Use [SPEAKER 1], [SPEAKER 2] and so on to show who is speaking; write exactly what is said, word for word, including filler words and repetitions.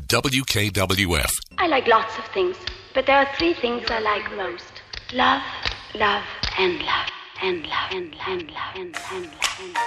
[SPEAKER 1] W K W F.
[SPEAKER 2] I like lots of things, but there are three things I like most. Love, love, and love, and love, and love, and love, and love, and love.